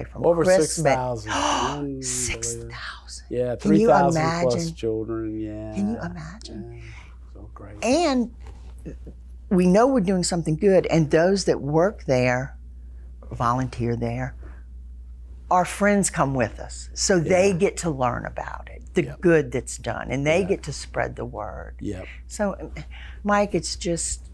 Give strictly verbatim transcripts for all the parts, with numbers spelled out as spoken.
from Over Christmas. six thousand. six thousand. Yeah, Can three you thousand imagine? plus children. Yeah. Can you imagine? Yeah. So great. And we know we're doing something good, and those that work there, volunteer there, our friends come with us, so Yeah. they get to learn about it, the Yep. good that's done, and they Yeah. get to spread the word. Yep. So, Mike, it's just,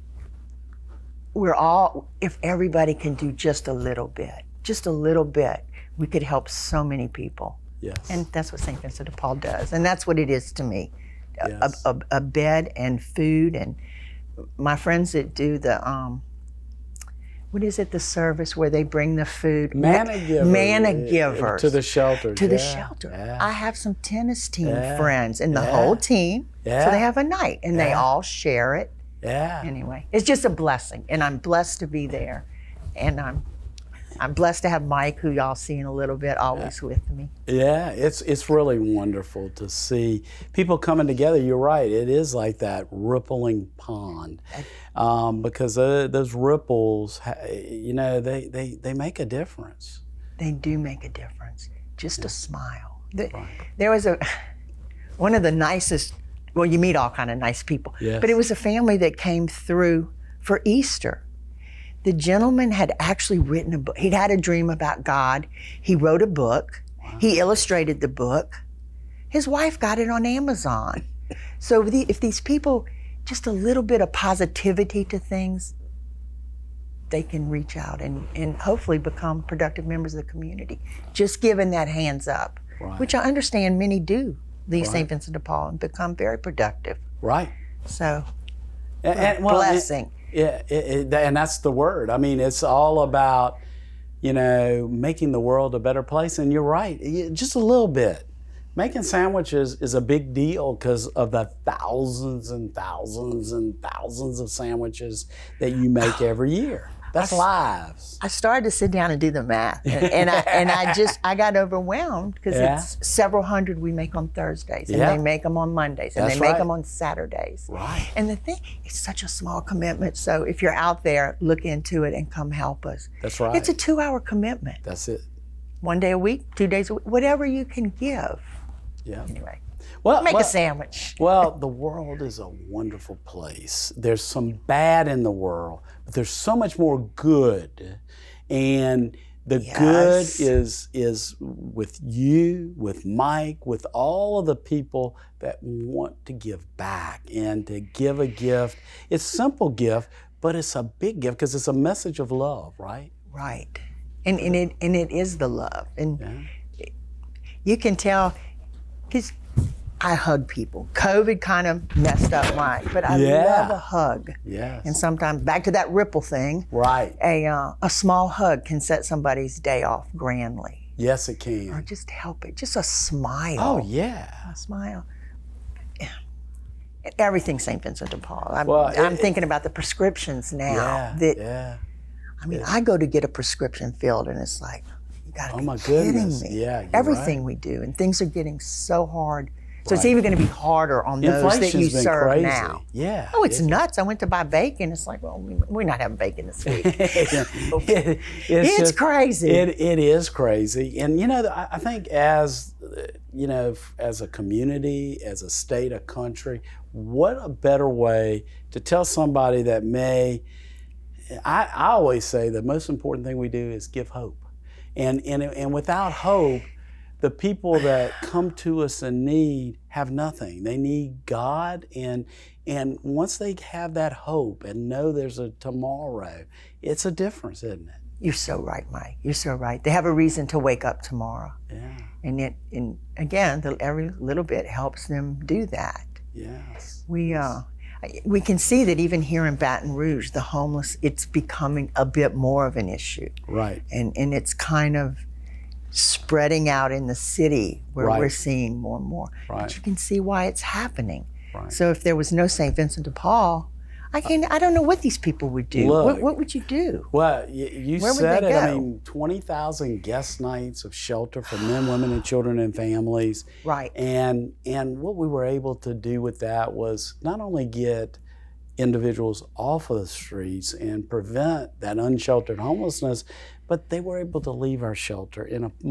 we're all, if everybody can do just a little bit, just a little bit, we could help so many people. Yes. And that's what Saint Vincent de Paul does, and that's what it is to me. A- Yes. A, a, a bed and food, and my friends that do the, um, what is it, the service where they bring the food? Manna givers. Manna givers. To the shelter. To the yeah. shelter. Yeah. I have some tennis team Yeah. friends and the Yeah. whole team. Yeah. So they have a night and they Yeah. all share it. Yeah. Anyway, it's just a blessing, and I'm blessed to be there. And I'm I'm blessed to have Mike, who y'all see in a little bit, always with me. Yeah, it's it's really wonderful to see people coming together. You're right. It is like that rippling pond, um, because uh, those ripples, ha- you know, they, they, they make a difference. They do make a difference. Just a smile. The- Right. There was a one of the nicest. Well, you meet all kind of nice people, Yes. but it was a family that came through for Easter. The gentleman had actually written a book. He'd had a dream about God. He wrote a book. Wow. He illustrated the book. His wife got it on Amazon. So if, the, if these people, just a little bit of positivity to things, they can reach out and, and hopefully become productive members of the community. Just giving that hands up, Right. which I understand many do leave Right. Saint Vincent de Paul and become very productive. Right. So, And, and, well, blessing. Yeah, it, it, and that's the word. I mean, it's all about, you know, making the world a better place. And you're right, you- just a little bit. Making sandwiches is a big deal because of the thousands and thousands and thousands of sandwiches that you make every year. That's lives. I started to sit down and do the math, and, and I and I just I got overwhelmed because Yeah. it's several hundred we make on Thursdays, and Yeah. they make them on Mondays, and That's they make right. them on Saturdays. Right. And the thing, it's such a small commitment. So if you're out there, look into it and come help us. That's right. It's a two-hour commitment, That's it. one day a week, two days a week, whatever you can give. Yeah. Anyway, Well, make well, a sandwich. Well, the world is a wonderful place. There's some bad in the world, but there's so much more good. And the Yes. good is is with you, with Mike, with all of the people that want to give back and to give a gift. It's a simple gift, but it's a big gift because it's a message of love, right? Right. And and it and it is the love. And Yeah. you can tell, because I hug people. COVID kind of messed up mine, but I Yeah. love a hug. Yes. And sometimes, back to that ripple thing, Right. a uh, a small hug can set somebody's day off grandly. Yes, it Or can. just help it. Just a smile. Oh, yeah. A smile. Yeah. Everything Saint Vincent de Paul. I'm, Well, it- I'm it- thinking about the prescriptions now. Yeah. that Yeah. I mean, I go to get a prescription filled, and it's like, you gotta Oh, be my kidding goodness. me. Yeah, you're Everything right. we do, and things are getting so hard. So it's Right. even going to be harder on those that you Inflation's been serve crazy. now. Yeah. Oh, it's nuts. I went to buy bacon. It's like, well, we- we're not having bacon this week. It- It's just- crazy. It, it is crazy. And, you know, I, I think as, uh, you know, f- as a community, as a state, a country, what a better way to tell somebody that may, I, I always say the most important thing we do is give hope. And, and, and without hope, the people that come to us in need have nothing. They need God, and and once they have that hope and know there's a tomorrow, it's a difference, isn't it? You're so right, Mike. You're so right. They have a reason to wake up tomorrow. Yeah. And it, and again, the, every little bit helps them do that. Yes. We uh, we can see that even here in Baton Rouge, the homeless, it's becoming a bit more of an issue. Right. And and it's kind of spreading out in the city where Right. we're seeing more and more. Right. But you can see why it's happening. Right. So if there was no Saint Vincent de Paul, I can I don't know what these people would do. Look. What, what would you do? Well, you, you Where would said they it. I go? mean, twenty thousand guest nights of shelter for men, women, and children and families. Right. And and what we were able to do with that was not only get individuals off of the streets and prevent that unsheltered homelessness, but they were able to leave our shelter in a